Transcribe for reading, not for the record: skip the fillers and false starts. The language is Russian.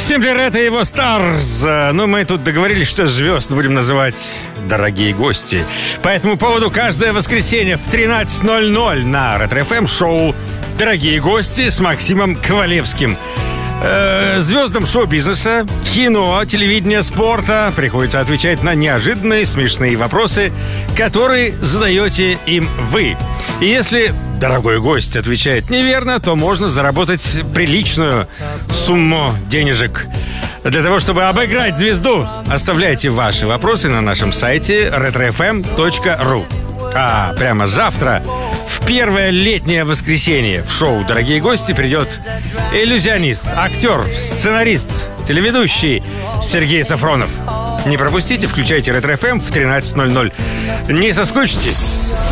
Всем привет, это его Старс. Ну, мы тут договорились, что звезд будем называть дорогие гости. По этому поводу каждое воскресенье в 13:00 на Ретро-ФМ шоу «Дорогие гости» с Максимом Ковалевским. Звездам шоу-бизнеса, кино, телевидения, спорта приходится отвечать на неожиданные смешные вопросы, которые задаете им вы. И если дорогой гость отвечает неверно, то можно заработать приличную сумму денежек. Для того, чтобы обыграть звезду, оставляйте ваши вопросы на нашем сайте retrofm.ru. А прямо завтра, в первое летнее воскресенье, в шоу «Дорогие гости» придет иллюзионист, актер, сценарист, телеведущий Сергей Сафронов. Не пропустите, включайте Ретро-ФМ в 13:00. Не соскучитесь.